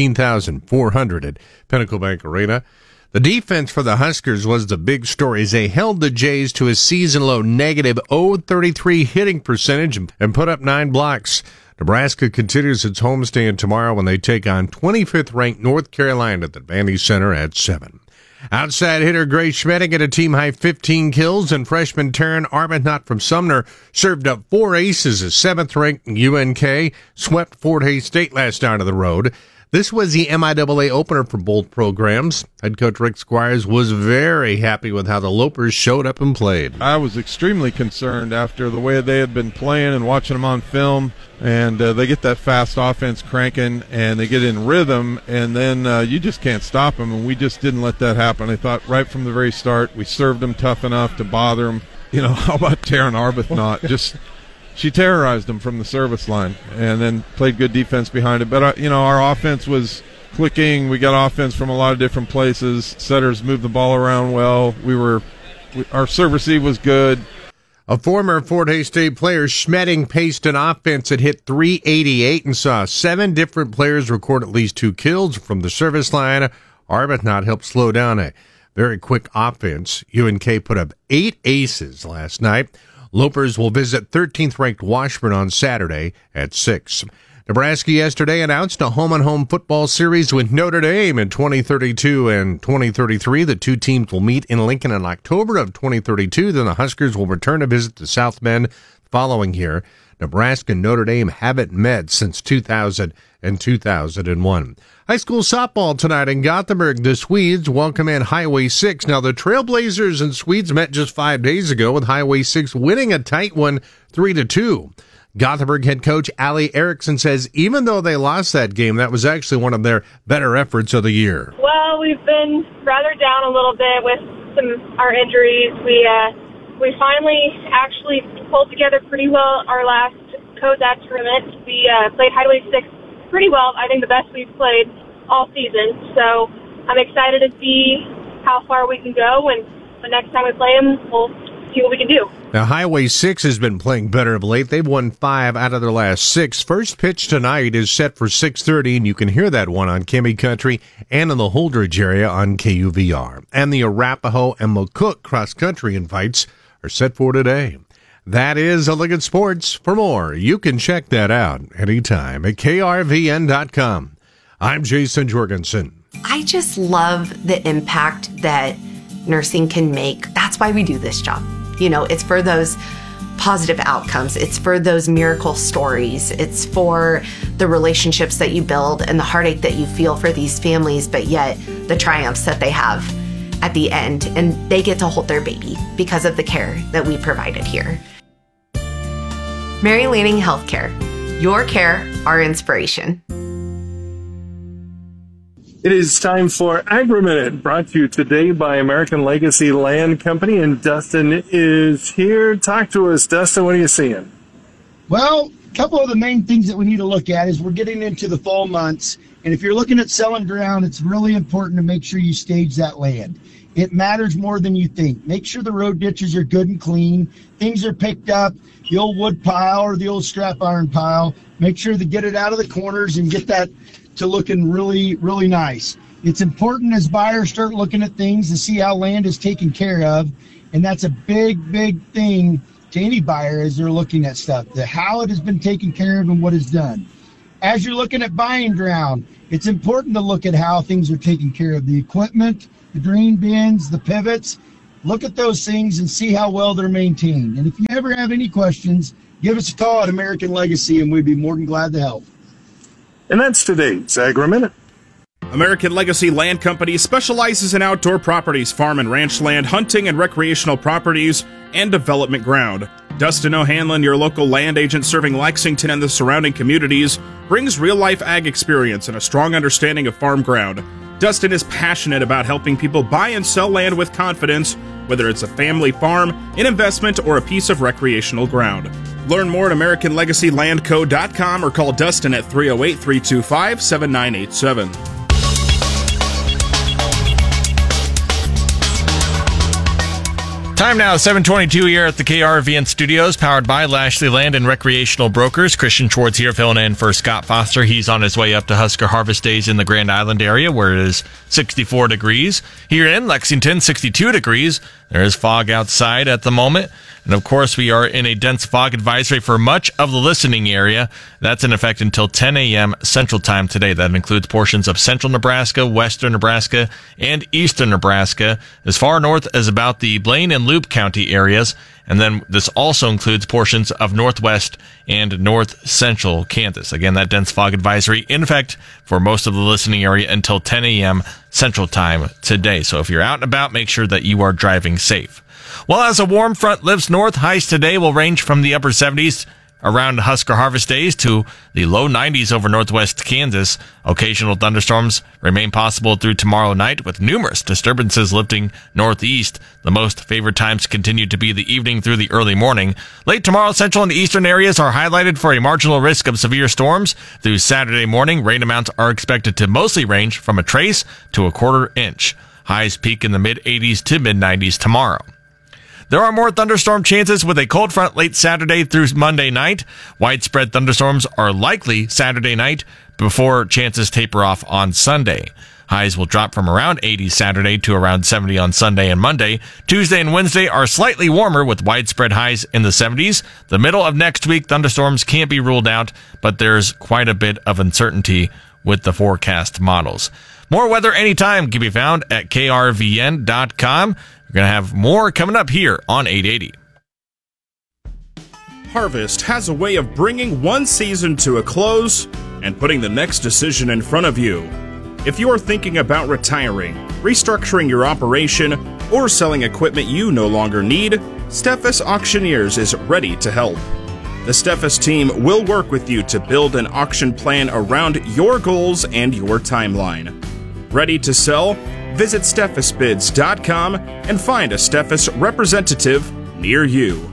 15,400 at Pinnacle Bank Arena. The defense for the Huskers was the big story as they held the Jays to a season-low negative .033 hitting percentage and put up 9 blocks. Nebraska continues its homestand tomorrow when they take on 25th-ranked North Carolina at the Vandy Center at 7. Outside hitter Grace Schmedding at a team-high 15 kills, and freshman Taryn Arbuthnot from Sumner served up 4 aces as 7th-ranked UNK swept Fort Hays State last night on the road. This was the MIAA opener for both programs. Head coach Rick Squires was very happy with how the Lopers showed up and played. I was extremely concerned after the way they had been playing and watching them on film, and they get that fast offense cranking, and they get in rhythm, and then you just can't stop them, and we just didn't let that happen. I thought right from the very start we served them tough enough to bother them. You know, how about Taryn Arbuthnot? She terrorized them from the service line and then played good defense behind it. But, our offense was clicking. We got offense from a lot of different places. Setters moved the ball around well. Our serve receive was good. A former Fort Hays State player, Schmedding, paced an offense that hit .388 and saw 7 different players record at least 2 kills from the service line. Arbuthnot helped slow down a very quick offense. UNK put up 8 aces last night. Lopers will visit 13th-ranked Washburn on Saturday at 6. Nebraska yesterday announced a home-and-home football series with Notre Dame in 2032 and 2033. The two teams will meet in Lincoln in October of 2032. Then the Huskers will return to visit the South Bend following year. Nebraska and Notre Dame haven't met since 2000 and 2001. High school softball tonight in Gothenburg. The Swedes welcome in Highway 6. Now, the Trailblazers and Swedes met just 5 days ago with Highway 6 winning a tight one 3-2. Gothenburg head coach Allie Erickson says even though they lost that game, that was actually one of their better efforts of the year. Well, we've been rather down a little bit with our injuries. We finally actually pulled together pretty well our last COSAT tournament. We played Highway 6 pretty well. I think the best we've played all season. So I'm excited to see how far we can go, and the next time we play them, we'll see what we can do. Now, Highway 6 has been playing better of late. They've won 5 out of their last 6. First pitch tonight is set for 6:30, and you can hear that one on Kimmy Country and in the Holdridge area on KUVR. And the Arapahoe and McCook cross-country invites are set for today. That is a look at sports. For more, you can check that out anytime at krvn.com. I'm Jason Jorgensen. I just love the impact that nursing can make. That's why we do this job. It's for those positive outcomes. It's for those miracle stories. It's for the relationships that you build and the heartache that you feel for these families, but yet the triumphs that they have at the end, and they get to hold their baby because of the care that we provided here. Mary Lanning Healthcare. Your care, our inspiration. It is time for Agri-Minute, brought to you today by American Legacy Land Company, and Dustin is here. Talk to us, Dustin. What are you seeing? Well, a couple of the main things that we need to look at is we're getting into the fall months, and if you're looking at selling ground, it's really important to make sure you stage that land. It matters more than you think. Make sure the road ditches are good and clean. Things are picked up, the old wood pile or the old scrap iron pile. Make sure to get it out of the corners and get that to looking really, really nice. It's important as buyers start looking at things to see how land is taken care of, and that's a big, big thing to any buyer as they're looking at stuff, how it has been taken care of and what is done. As you're looking at buying ground, it's important to look at how things are taken care of, the equipment, the drain bins, the pivots. Look at those things and see how well they're maintained. And if you ever have any questions, give us a call at American Legacy, and we'd be more than glad to help. And that's today's Agri-Minute. American Legacy Land Company specializes in outdoor properties, farm and ranch land, hunting and recreational properties, and development ground. Dustin O'Hanlon, your local land agent serving Lexington and the surrounding communities, brings real-life ag experience and a strong understanding of farm ground. Dustin is passionate about helping people buy and sell land with confidence, whether it's a family farm, an investment, or a piece of recreational ground. Learn more at AmericanLegacyLandCo.com or call Dustin at 308-325-7987. Time now, 7:22 here at the KRVN Studios, powered by Lashley Land and Recreational Brokers. Christian Schwartz here, filling in for Scott Foster. He's on his way up to Husker Harvest Days in the Grand Island area, where it is 64 degrees. Here in Lexington, 62 degrees. There is fog outside at the moment. And of course, we are in a dense fog advisory for much of the listening area. That's in effect until 10 a.m. Central Time today. That includes portions of central Nebraska, western Nebraska, and eastern Nebraska, as far north as about the Blaine and Loup County areas. And then this also includes portions of northwest and north central Kansas. Again, that dense fog advisory in effect for most of the listening area until 10 a.m. Central Time today. So if you're out and about, make sure that you are driving safe. Well, as a warm front lifts north, highs today will range from the upper 70s around Husker Harvest Days to the low 90s over northwest Kansas. Occasional thunderstorms remain possible through tomorrow night, with numerous disturbances lifting northeast. The most favored times continue to be the evening through the early morning. Late tomorrow, central and eastern areas are highlighted for a marginal risk of severe storms. Through Saturday morning, rain amounts are expected to mostly range from a trace to a quarter inch. Highs peak in the mid-80s to mid-90s tomorrow. There are more thunderstorm chances with a cold front late Saturday through Monday night. Widespread thunderstorms are likely Saturday night before chances taper off on Sunday. Highs will drop from around 80 Saturday to around 70 on Sunday and Monday. Tuesday and Wednesday are slightly warmer with widespread highs in the 70s. The middle of next week, thunderstorms can't be ruled out, but there's quite a bit of uncertainty with the forecast models. More weather anytime can be found at krvn.com. We're going to have more coming up here on 880. Harvest has a way of bringing one season to a close and putting the next decision in front of you. If you're thinking about retiring, restructuring your operation, or selling equipment you no longer need, Steffes Auctioneers is ready to help. The Steffes team will work with you to build an auction plan around your goals and your timeline. Ready to sell? Visit SteffesBids.com and find a Steffes representative near you.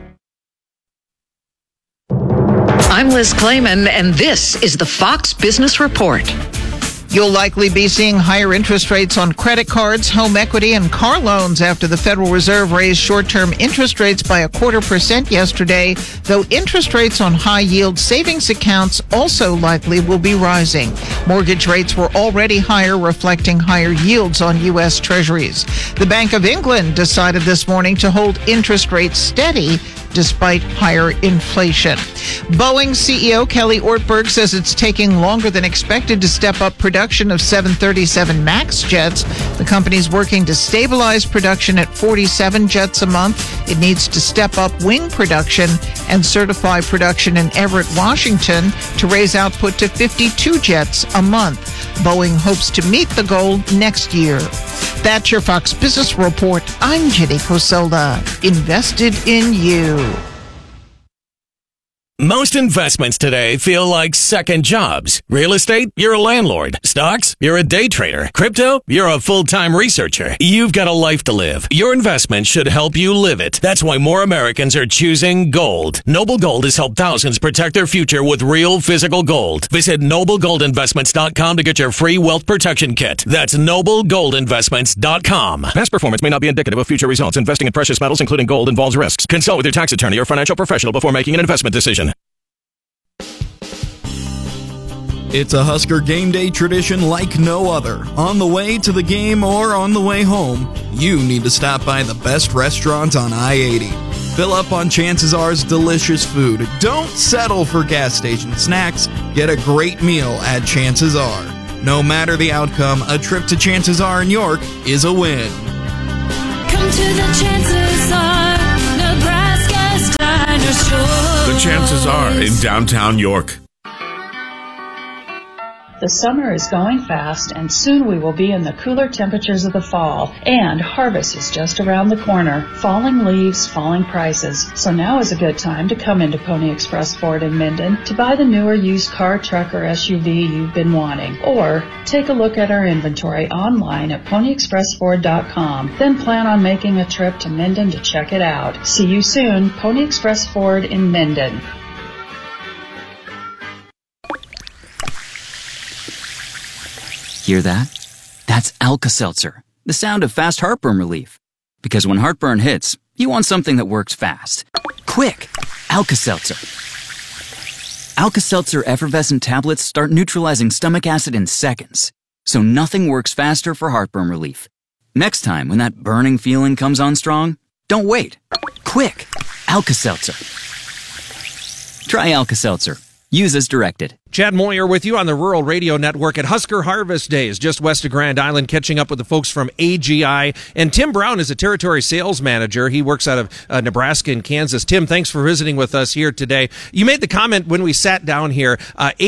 I'm Liz Clayman, and this is the Fox Business Report. You'll likely be seeing higher interest rates on credit cards, home equity, and car loans after the Federal Reserve raised short-term interest rates by 0.25% yesterday, though interest rates on high-yield savings accounts also likely will be rising. Mortgage rates were already higher, reflecting higher yields on U.S. Treasuries. The Bank of England decided this morning to hold interest rates steady despite higher inflation. Boeing CEO Kelly Ortberg says it's taking longer than expected to step up production of 737 MAX jets. The company's working to stabilize production at 47 jets a month. It needs to step up wing production and certify production in Everett, Washington to raise output to 52 jets a month. Boeing hopes to meet the goal next year. That's your Fox Business Report. I'm Jenny Coselda. Invested in you. Most investments today feel like second jobs. Real estate, you're a landlord. Stocks, you're a day trader. Crypto, you're a full-time researcher. You've got a life to live. Your investment should help you live it. That's why more Americans are choosing gold. Noble Gold has helped thousands protect their future with real physical gold. Visit NobleGoldInvestments.com to get your free wealth protection kit. That's NobleGoldInvestments.com. Past performance may not be indicative of future results. Investing in precious metals, including gold, involves risks. Consult with your tax attorney or financial professional before making an investment decision. It's a Husker game day tradition like no other. On the way to the game or on the way home, you need to stop by the best restaurant on I-80. Fill up on Chances R's delicious food. Don't settle for gas station snacks. Get a great meal at Chances R. No matter the outcome, a trip to Chances R in York is a win. Come to the Chances R, Nebraska's dinosaur. The Chances R in downtown York. The summer is going fast, and soon we will be in the cooler temperatures of the fall, and harvest is just around the corner. Falling leaves, falling prices. So now is a good time to come into Pony Express Ford in Minden to buy the newer used car, truck, or SUV you've been wanting. Or take a look at our inventory online at ponyexpressford.com. Then plan on making a trip to Minden to check it out. See you soon, Pony Express Ford in Minden. Hear that? That's Alka-Seltzer, the sound of fast heartburn relief. Because when heartburn hits, you want something that works fast. Quick! Alka-Seltzer. Alka-Seltzer effervescent tablets start neutralizing stomach acid in seconds. So nothing works faster for heartburn relief. Next time, when that burning feeling comes on strong, don't wait. Quick! Alka-Seltzer. Try Alka-Seltzer. Use as directed. Chad Moyer with you on the Rural Radio Network at Husker Harvest Days, just west of Grand Island, catching up with the folks from AGI. And Tim Brown is a territory sales manager. He works out of Nebraska and Kansas. Tim, thanks for visiting with us here today. You made the comment when we sat down here,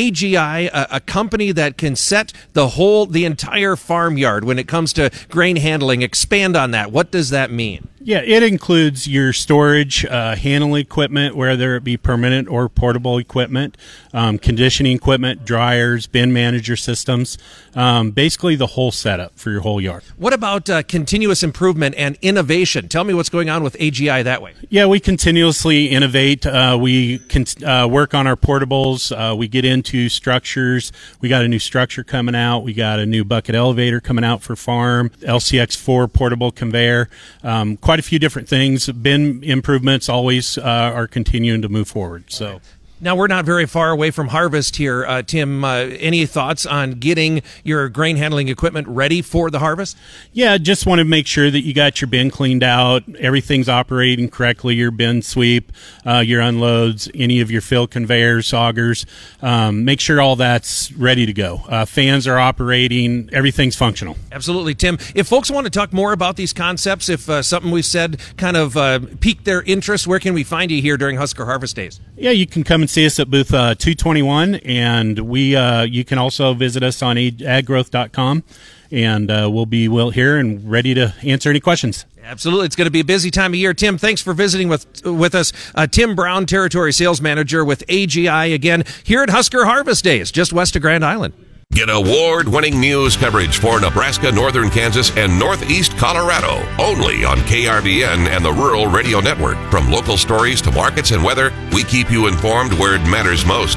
AGI, a company that can set the entire farmyard when it comes to grain handling. Expand on that. What does that mean? Yeah, it includes your storage, handling equipment, whether it be permanent or portable equipment, conditioning equipment, dryers, bin manager systems, basically the whole setup for your whole yard. What about continuous improvement and innovation? Tell me what's going on with AGI that way. Yeah, we continuously innovate. We can work on our portables. We get into structures. We got a new structure coming out. We got a new bucket elevator coming out for farm, LCX4 portable conveyor, quite a few different things. Bin improvements always are continuing to move forward. So. Now, we're not very far away from harvest here. Tim, any thoughts on getting your grain handling equipment ready for the harvest? Yeah, just want to make sure that you got your bin cleaned out, everything's operating correctly, your bin sweep, your unloads, any of your fill conveyors, augers. Make sure all that's ready to go. Fans are operating, everything's functional. Absolutely, Tim. If folks want to talk more about these concepts, if something we've said kind of piqued their interest, where can we find you here during Husker Harvest Days? Yeah, you can come and see us at booth 221, and you can also visit us on aggrowth.com, and we'll be here and ready to answer any questions. Absolutely. It's going to be a busy time of year. Tim, thanks for visiting with us. Tim Brown, Territory Sales Manager with AGI, again, here at Husker Harvest Days, just west of Grand Island. Get award-winning news coverage for Nebraska, northern Kansas, and northeast Colorado. Only on KRVN and the Rural Radio Network. From local stories to markets and weather, we keep you informed where it matters most.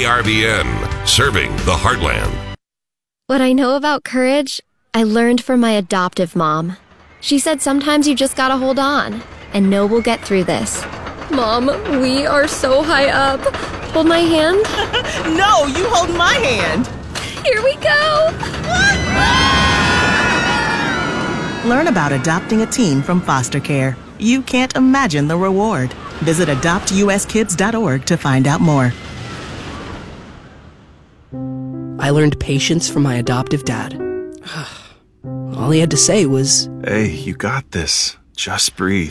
KRVN, serving the heartland. What I know about courage, I learned from my adoptive mom. She said sometimes you just gotta hold on and know we'll get through this. Mom, we are so high up. Hold my hand. No, you hold my hand. Here we go! Learn about adopting a teen from foster care. You can't imagine the reward. Visit adoptuskids.org to find out more. I learned patience from my adoptive dad. All he had to say was, "Hey, you got this. Just breathe."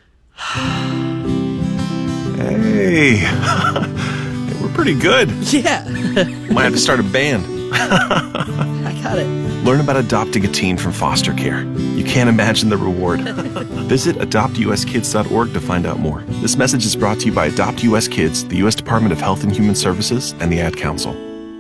Hey, we're pretty good. Yeah. Might have to start a band. I got it. Learn about adopting a teen from foster care. You can't imagine the reward. Visit adoptuskids.org to find out more. This message is brought to you by Adopt US Kids, the U.S. Department of Health and Human Services, and the Ad Council.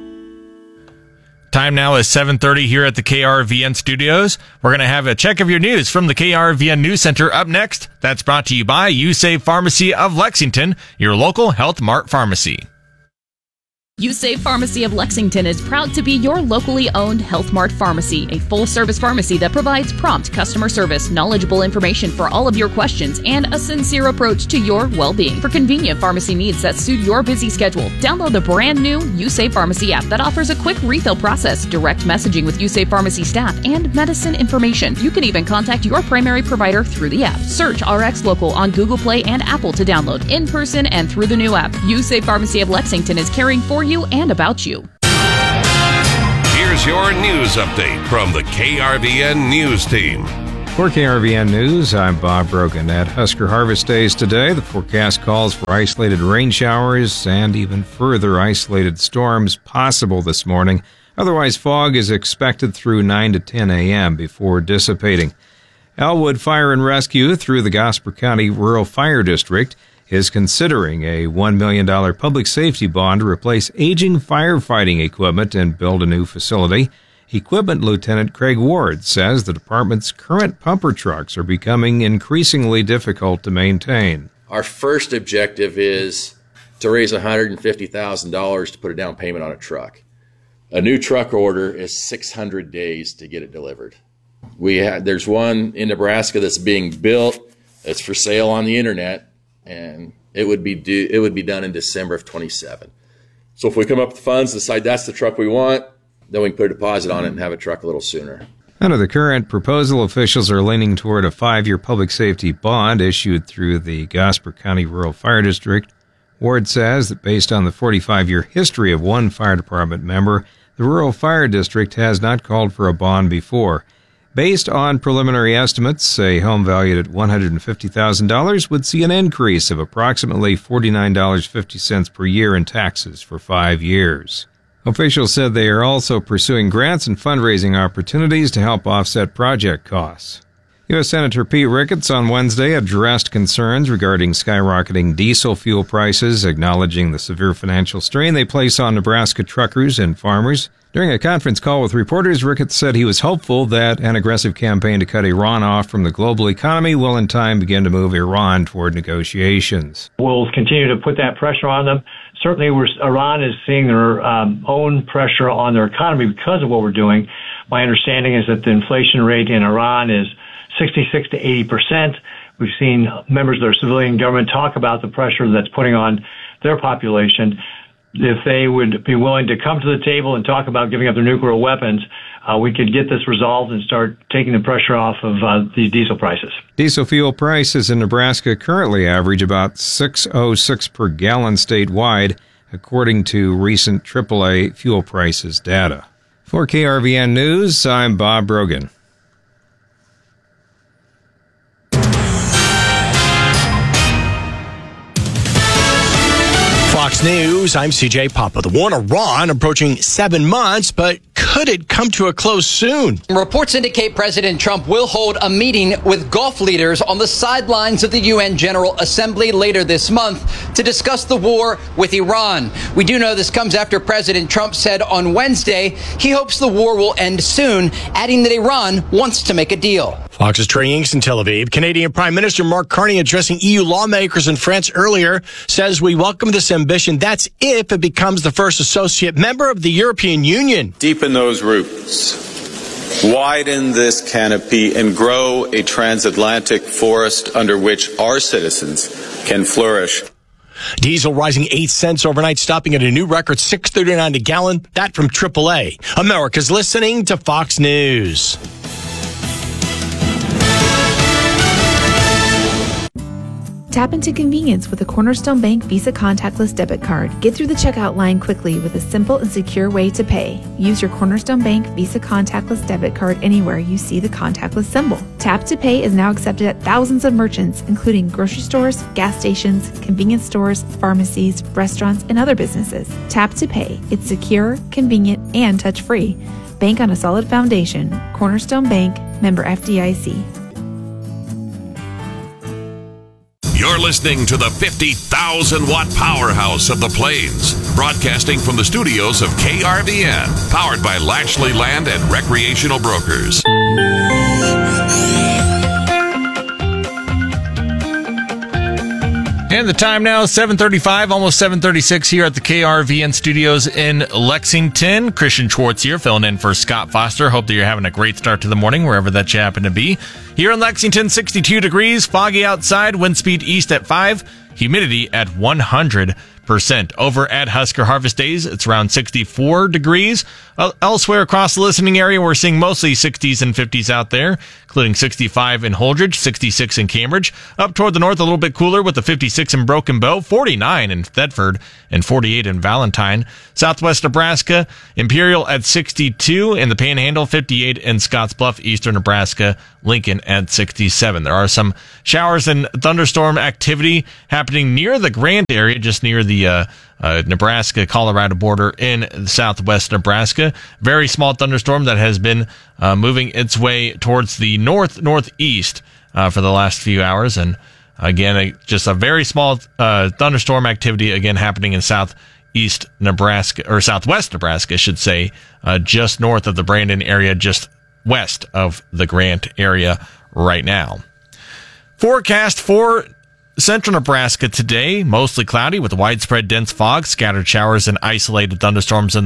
Time now is 7:30 here at the KRVN studios. We're going to have a check of your news from the KRVN News Center up next. That's brought to you by USAVE Pharmacy of Lexington, your local Health Mart pharmacy. USAVE Pharmacy of Lexington is proud to be your locally owned Health Mart pharmacy, a full-service pharmacy that provides prompt customer service, knowledgeable information for all of your questions, and a sincere approach to your well-being. For convenient pharmacy needs that suit your busy schedule, download the brand new USAVE Pharmacy app that offers a quick refill process, direct messaging with USAVE Pharmacy staff, and medicine information. You can even contact your primary provider through the app. Search RX Local on Google Play and Apple to download in person and through the new app. USAVE Pharmacy of Lexington is caring for you and about you. Here's your news update from the KRVN News Team. For KRVN News, I'm Bob Brogan. At Husker Harvest Days today, the forecast calls for isolated rain showers and even further isolated storms possible this morning. Otherwise, fog is expected through 9 to 10 a.m. before dissipating. Elwood Fire and Rescue, through the Gosper County Rural Fire District, is considering a $1 million public safety bond to replace aging firefighting equipment and build a new facility. Equipment Lieutenant Craig Ward says the department's current pumper trucks are becoming increasingly difficult to maintain. Our first objective is to raise $150,000 to put a down payment on a truck. A new truck order is 600 days to get it delivered. There's one in Nebraska that's being built. It's for sale on the internet. And it would be done in December of 27. So if we come up with funds, decide that's the truck we want, then we can put a deposit on it and have a truck a little sooner. Under the current proposal, officials are leaning toward a 5-year public safety bond issued through the Gosper County Rural Fire District. Ward says that based on the 45-year history of one fire department member, the Rural Fire District has not called for a bond before. Based on preliminary estimates, a home valued at $150,000 would see an increase of approximately $49.50 per year in taxes for 5 years. Officials said they are also pursuing grants and fundraising opportunities to help offset project costs. U.S. Senator Pete Ricketts on Wednesday addressed concerns regarding skyrocketing diesel fuel prices, acknowledging the severe financial strain they place on Nebraska truckers and farmers. During a conference call with reporters, Ricketts said he was hopeful that an aggressive campaign to cut Iran off from the global economy will in time begin to move Iran toward negotiations. We'll continue to put that pressure on them. Certainly, Iran is seeing their own pressure on their economy because of what we're doing. My understanding is that the inflation rate in Iran is 66 to 80%. We've seen members of their civilian government talk about the pressure that's putting on their population. If they would be willing to come to the table and talk about giving up their nuclear weapons, we could get this resolved and start taking the pressure off of the diesel prices. Diesel fuel prices in Nebraska currently average about $6.06 per gallon statewide, according to recent AAA fuel prices data. For KRVN News, I'm Bob Brogan. Fox News, I'm CJ Papa. The war in Iran approaching 7 months, but could it come to a close soon? Reports indicate President Trump will hold a meeting with Gulf leaders on the sidelines of the UN General Assembly later this month to discuss the war with Iran. We do know this comes after President Trump said on Wednesday he hopes the war will end soon, adding that Iran wants to make a deal. Fox's Trey Inks in Tel Aviv. Canadian Prime Minister Mark Carney addressing EU lawmakers in France earlier says we welcome this ambition. That's if it becomes the first associate member of the European Union. Deepen those roots, widen this canopy, and grow a transatlantic forest under which our citizens can flourish. Diesel rising 8 cents overnight, stopping at a new record $6.39 a gallon. That from AAA. America's listening to Fox News. Tap into convenience with a Cornerstone Bank Visa contactless debit card. Get through the checkout line quickly with a simple and secure way to pay. Use your Cornerstone Bank Visa contactless debit card anywhere you see the contactless symbol. Tap to Pay is now accepted at thousands of merchants, including grocery stores, gas stations, convenience stores, pharmacies, restaurants, and other businesses. Tap to Pay. It's secure, convenient, and touch-free. Bank on a solid foundation. Cornerstone Bank, Member FDIC. You're listening to the 50,000 watt powerhouse of the Plains, broadcasting from the studios of KRVN, powered by Lashley Land and Recreational Brokers. And the time now, 7:35, almost 7:36 here at the KRVN studios in Lexington. Christian Schwartz here, filling in for Scott Foster. Hope that you're having a great start to the morning, wherever that you happen to be. Here in Lexington, 62 degrees, foggy outside, wind speed east at 5, humidity at 100%. Over at Husker Harvest Days, it's around 64 degrees. Elsewhere across the listening area, we're seeing mostly 60s and 50s out there, including 65 in Holdridge, 66 in Cambridge. Up toward the north, a little bit cooler with the 56 in Broken Bow, 49 in Thetford, and 48 in Valentine. Southwest Nebraska, Imperial at 62 in the Panhandle, 58 in Scottsbluff, Eastern Nebraska, Lincoln at 67. There are some showers and thunderstorm activity happening near the Grand area, just near the Nebraska-Colorado border in southwest Nebraska. Very small thunderstorm that has been moving its way towards the northeast for the last few hours. And again, just a very small thunderstorm activity, again, happening in southeast Nebraska, or southwest Nebraska, I should say, just north of the Brandon area, just west of the Grant area right now. Forecast for Central Nebraska today, mostly cloudy with widespread dense fog, scattered showers and isolated thunderstorms in